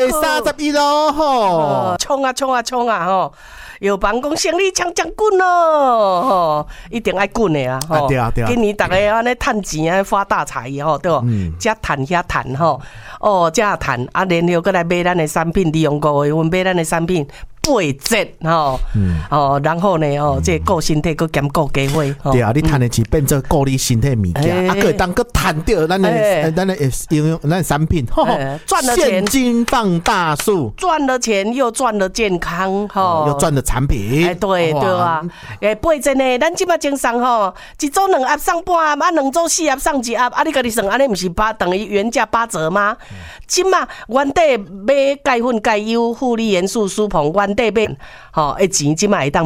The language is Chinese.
31咯吼， 冲啊冲啊冲啊吼！药房讲生理强滚咯，吼，一定爱滚的啊！吼， 对啊对啊， 今年大家安尼趁钱啊，发大财吼，对不？遮趁遐趁吼，哦，遮趁啊，然后过来买咱的产品，利用5个月份买咱的产品。8折吼，然后呢，这顾身体，佮兼顾家伙。 对啊，你赚的钱变做顾你身体物件，啊，可当佮赚到咱的应用咱产品， 赚了钱， 现金放大术， 赚了钱又赚了健康， 又赚了产品。 对啊，8折呢，咱即摆精送吼，一组2盒送半盒，啊，2组4盒送1盒，啊，你家己算，安尼不是等于原价8折吗？即嘛原底买钙粉、钙优、负离元素、舒鹏，原底买，的钱即嘛会当。